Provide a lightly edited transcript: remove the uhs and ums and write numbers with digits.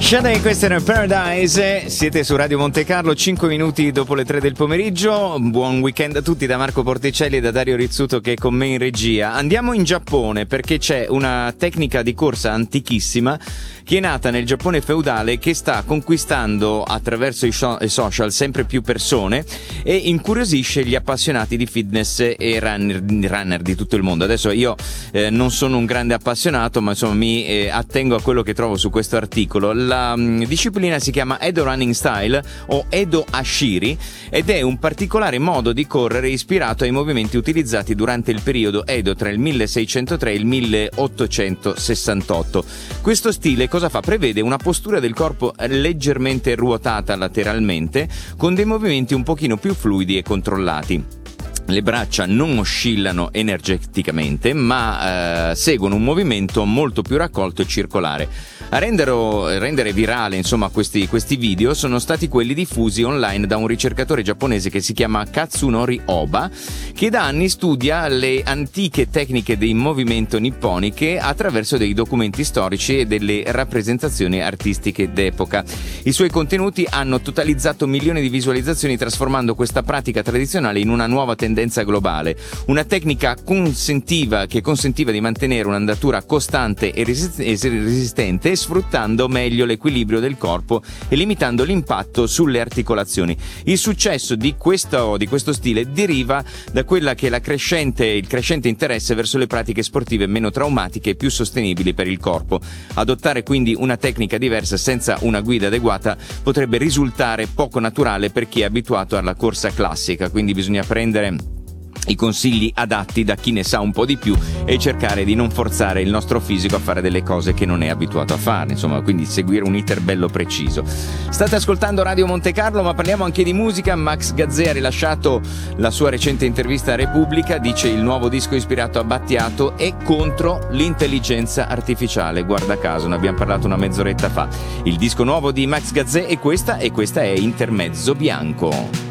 Shade, questo era Paradise, siete su Radio Monte Carlo, 5 minuti dopo le 3 del pomeriggio. Buon weekend a tutti da Marco Porticelli e da Dario Rizzuto che è con me in regia. Andiamo in Giappone perché c'è una tecnica di corsa antichissima che è nata nel Giappone feudale, che sta conquistando attraverso i social sempre più persone e incuriosisce gli appassionati di fitness e runner di tutto il mondo. Adesso io non sono un grande appassionato, ma insomma mi attengo a quello che trovo su questo articolo. La disciplina si chiama Edo Running Style o Edo Ashiri ed è un particolare modo di correre ispirato ai movimenti utilizzati durante il periodo Edo tra il 1603 e il 1868. Questo stile cosa fa? Prevede una postura del corpo leggermente ruotata lateralmente con dei movimenti un pochino più fluidi e controllati. Le braccia non oscillano energeticamente, ma seguono un movimento molto più raccolto e circolare. A rendere virale, insomma, questi video sono stati quelli diffusi online da un ricercatore giapponese che si chiama Katsunori Oba, che da anni studia le antiche tecniche di movimento nipponiche attraverso dei documenti storici e delle rappresentazioni artistiche d'epoca. I suoi contenuti hanno totalizzato milioni di visualizzazioni, trasformando questa pratica tradizionale in una nuova tendenza globale. Una tecnica che consentiva di mantenere un'andatura costante e resistente, sfruttando meglio l'equilibrio del corpo e limitando l'impatto sulle articolazioni. Il successo di questo stile deriva da quella che è il crescente interesse verso le pratiche sportive meno traumatiche e più sostenibili per il corpo. Adottare quindi una tecnica diversa senza una guida adeguata potrebbe risultare poco naturale per chi è abituato alla corsa classica, quindi bisogna prendere i consigli adatti da chi ne sa un po' di più e cercare di non forzare il nostro fisico a fare delle cose che non è abituato a fare, insomma, quindi seguire un iter bello preciso. State ascoltando Radio Monte Carlo, ma parliamo anche di musica. Max Gazzè ha rilasciato la sua recente intervista a Repubblica, dice il nuovo disco ispirato a Battiato è contro l'intelligenza artificiale, guarda caso, ne abbiamo parlato una mezz'oretta fa. Il disco nuovo di Max Gazzè è questa è Intermezzo Bianco.